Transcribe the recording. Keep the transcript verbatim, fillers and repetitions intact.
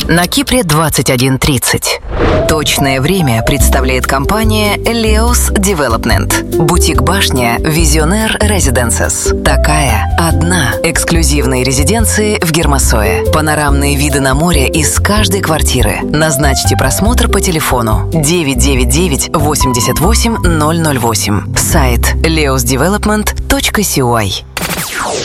На Кипре двадцать один тридцать. Точное время представляет компания Leos Development. Бутик-башня Visionaire Residences. Такая одна. Эксклюзивные резиденции в Гермосое. Панорамные виды на море из каждой квартиры. Назначьте просмотр по телефону девять девять девять восемьдесят восемь ноль ноль восемь. Сайт leos development точка си уай.